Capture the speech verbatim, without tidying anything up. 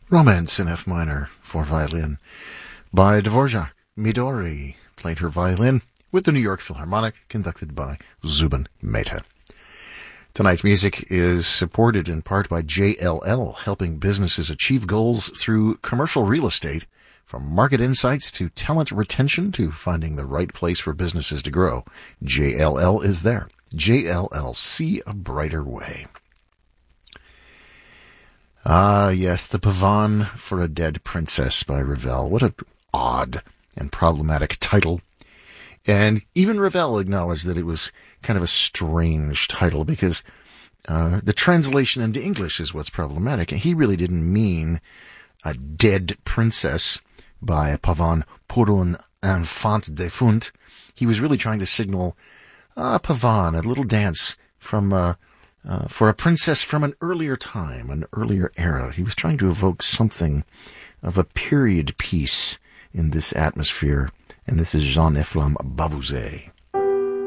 Romance in F minor for violin by Dvorak. Midori played her violin with the New York Philharmonic, conducted by Zubin Mehta. Tonight's music is supported in part by J L L, helping businesses achieve goals through commercial real estate, from market insights to talent retention to finding the right place for businesses to grow. J L L is there. J L L, see a brighter way. Ah, yes, The Pavane for a Dead Princess by Ravel. What an odd and problematic title. And even Ravel acknowledged that it was kind of a strange title because uh, the translation into English is what's problematic. And he really didn't mean a dead princess by a pavane pour un enfant défunt. He was really trying to signal a pavane, a little dance from uh, uh, for a princess from an earlier time, an earlier era. He was trying to evoke something of a period piece in this atmosphere. And this is Jean-Efflam Bavouzet.